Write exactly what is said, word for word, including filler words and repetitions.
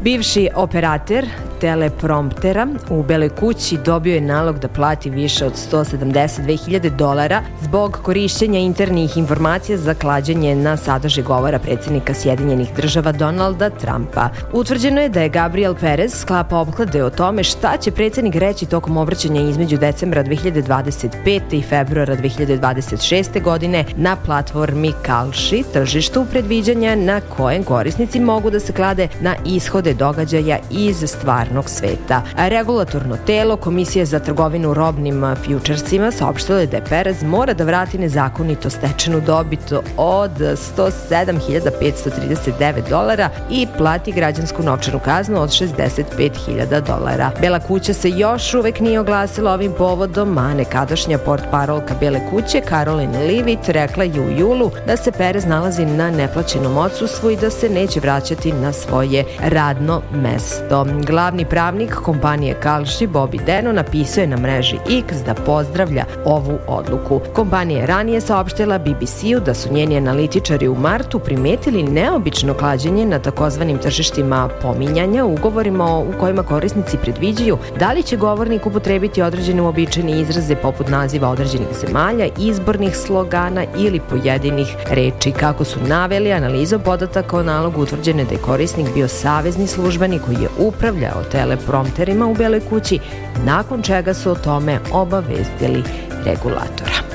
Bivši operater telepromptera u Beloj kući dobio je nalog da plati više od sto sedamdeset dve hiljade dolara zbog korišćenja internih informacija za klađenje na sadržaj govora predsjednika Sjedinjenih država Donalda Trumpa. Utvrđeno je da je Gabriel Perez sklapa opklade o tome šta će predsjednik reći tokom obraćanja između decembra dve hiljade dvadeset pete i februara dve hiljade dvadeset šeste godine na platformi Kalshi, tržištu predviđanja na kojem korisnici mogu da se klade na ishode događaja iz stvarnog sveta. Regulatorno telo Komisije za trgovinu robnim fjučersima saopštilo je da je Perez mora da vrati nezakonito stečenu dobit od sto sedam hiljada petsto trideset devet dolara i plati građansku novčanu kaznu od šezdeset pet hiljada dolara. Bela kuća se još uvek nije oglasila ovim povodom, a nekadašnja portparolka Bele kuće Caroline Leavitt rekla je u julu da se Perez nalazi na neplaćenom odsustvu i da se neće vraćati na svoje radno mesto. Glavni pravnik kompanije Kalshi Bobby Deno napisao je na mreži X da pozdravlja ovu odluku. Kompanija je ranije saopštila B B C-u da su njeni analitičari u martu primetili neobično klađenje na takozvanim tržištima pominjanja u ugovorima u kojima korisnici predviđaju da li će govornik upotrebiti određene uobičajene izraze poput naziva određenih zemalja, izbornih slogana ili pojedinih reči. Kako su naveli, analizom podataka o nalogu utvrđene da je korisnik bio savezni službenik koji je upravljao teleprompterima u Beloj kući, nakon čega su o tome obavestili regulatora.